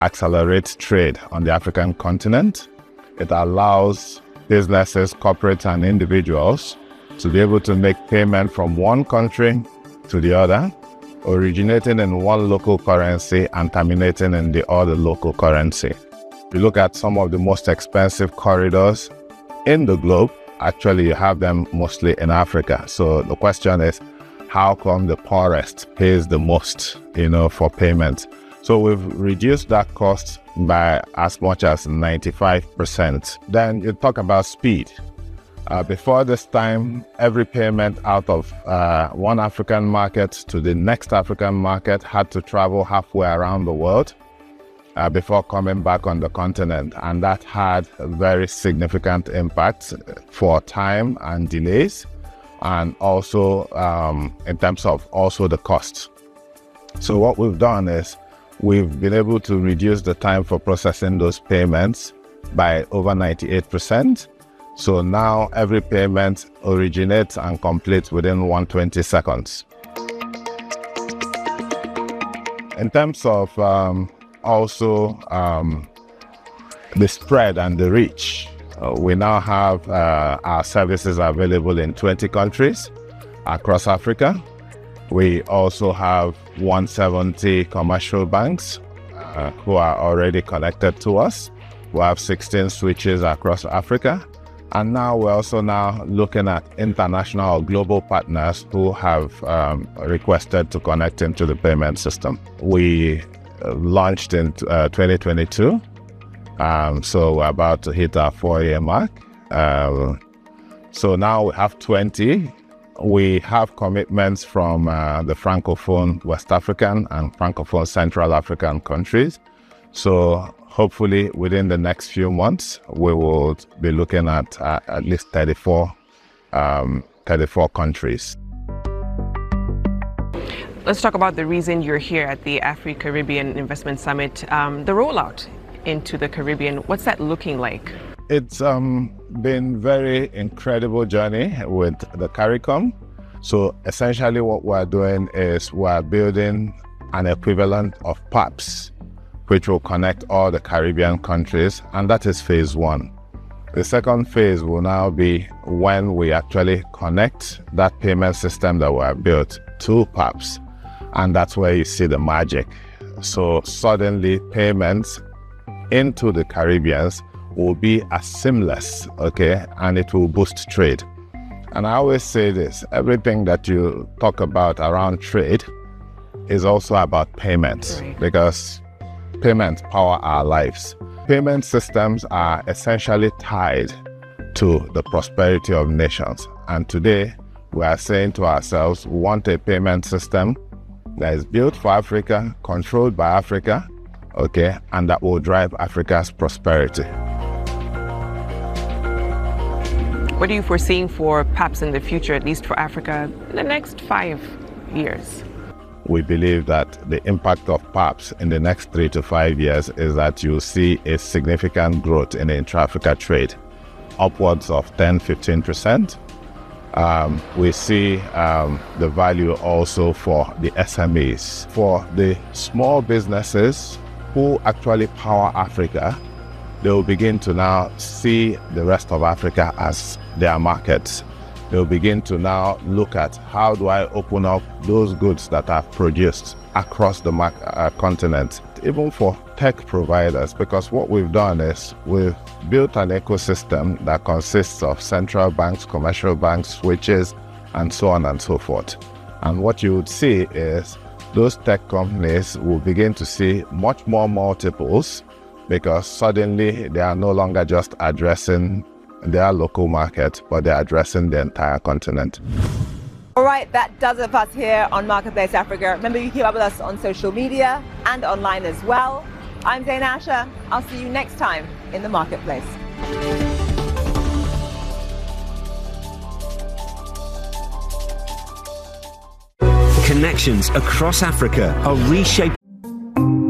accelerate trade on the African continent. It allows businesses, corporates, and individuals to be able to make payment from one country to the other, originating in one local currency and terminating in the other local currency. If you look at some of the most expensive corridors in the globe, actually you have them mostly in Africa. So the question is, how come the poorest pays the most, for payment? So we've reduced that cost by as much as 95%. Then you talk about speed. Before this time, every payment out of one African market to the next African market had to travel halfway around the world before coming back on the continent. And that had a very significant impact for time and delays, and also in terms of also the cost. So what we've done is we've been able to reduce the time for processing those payments by over 98%. So now every payment originates and completes within 120 seconds. In terms of also the spread and the reach, we now have our services available in 20 countries across Africa. We also have 170 commercial banks who are already connected to us. We have 16 switches across Africa. And now we're also now looking at international or global partners who have requested to connect into the payment system. We launched in 2022, so we're about to hit our 4-year mark. So now we have 20. We have commitments from the Francophone West African and Francophone Central African countries. So hopefully within the next few months, we will be looking at least 34 countries. Let's talk about the reason you're here at the Afro-Caribbean Investment Summit, the rollout into the Caribbean. What's that looking like? It's been very incredible journey with the CARICOM. So essentially what we're doing is we're building an equivalent of PAPS, which will connect all the Caribbean countries, and that is phase 1. The second phase will now be when we actually connect that payment system that we have built to PAPS, and that's where you see the magic. So suddenly payments into the Caribbeans will be as seamless, okay, and it will boost trade. And I always say this, everything that you talk about around trade is also about payments, right, because payments power our lives. Payment systems are essentially tied to the prosperity of nations. And today, we are saying to ourselves, we want a payment system that is built for Africa, controlled by Africa, okay, and that will drive Africa's prosperity. What are you foreseeing for PAPS in the future, at least for Africa, in the next 5 years? We believe that the impact of PAPS in the next 3 to 5 years is that you'll see a significant growth in intra-Africa trade, upwards of 10–15%. We see the value also for the SMEs, for the small businesses who actually power Africa. They will begin to now see the rest of Africa as their markets. They'll begin to now look at how do I open up those goods that are produced across the continent, even for tech providers, because what we've done is we've built an ecosystem that consists of central banks, commercial banks, switches, and so on and so forth. And what you would see is those tech companies will begin to see much more multiples, because suddenly they are no longer just addressing their local market, but they're addressing the entire continent. All right, that does it for us here on Marketplace Africa. Remember, you can keep up with us on social media and online as well. I'm Zain Asher. I'll see you next time in the Marketplace. Connections across Africa are reshaping